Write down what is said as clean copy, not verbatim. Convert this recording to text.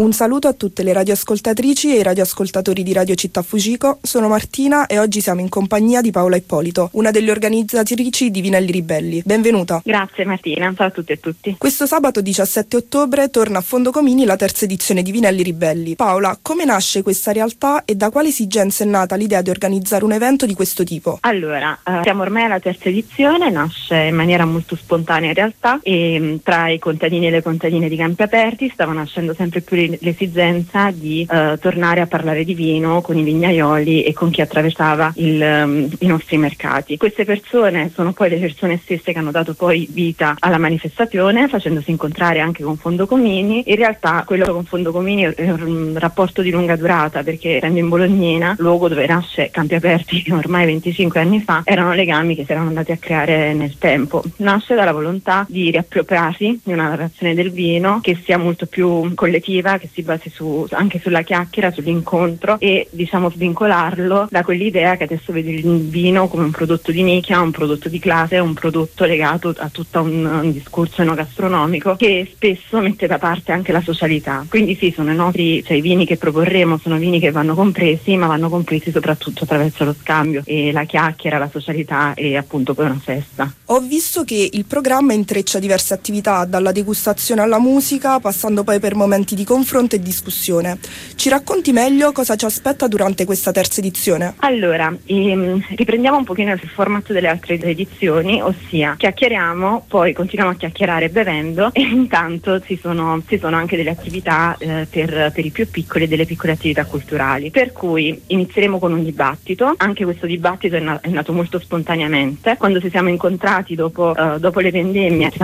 Un saluto a tutte le radioascoltatrici e i radioascoltatori di Radio Città Fucico. Sono Martina e oggi siamo in compagnia di Paola Ippolito, una delle organizzatrici di Vinelli Ribelli. Benvenuta. Grazie Martina, ciao a tutte e tutti. Questo sabato 17 ottobre torna a Fondocomini la terza edizione di Vinelli Ribelli. Paola, come nasce questa realtà e da quale esigenza è nata l'idea di organizzare un evento di questo tipo? Allora, siamo ormai alla terza edizione, nasce in maniera molto spontanea in realtà e tra i contadini e le contadine di Campi Aperti stava nascendo sempre più l'esigenza di tornare a parlare di vino con i vignaioli e con chi attraversava i nostri mercati. Queste persone sono poi le persone stesse che hanno dato poi vita alla manifestazione, facendosi incontrare anche con Fondocomini. In realtà quello con Fondocomini è un rapporto di lunga durata, perché essendo in Bolognina, luogo dove nasce Campi Aperti ormai 25 anni fa, erano legami che si erano andati a creare nel tempo. Nasce dalla volontà di riappropriarsi di una narrazione del vino che sia molto più collettiva, che si basi anche sulla chiacchiera, sull'incontro e svincolarlo da quell'idea che adesso vede il vino come un prodotto di nicchia, un prodotto di classe, un prodotto legato a tutto un discorso enogastronomico che spesso mette da parte anche la socialità. Quindi sì, sono i vini che proporremo sono vini che vanno compresi, ma vanno compresi soprattutto attraverso lo scambio e la chiacchiera, la socialità e appunto poi una festa. Ho visto che il programma intreccia diverse attività, dalla degustazione alla musica, passando poi per momenti di confronto e discussione. Ci racconti meglio cosa ci aspetta durante questa terza edizione? Allora, riprendiamo un pochino il format delle altre edizioni, ossia chiacchieriamo, poi continuiamo a chiacchierare bevendo e intanto ci sono anche delle attività per i più piccoli e delle piccole attività culturali. Per cui inizieremo con un dibattito, anche questo dibattito è nato molto spontaneamente. Quando ci siamo incontrati dopo le vendemmie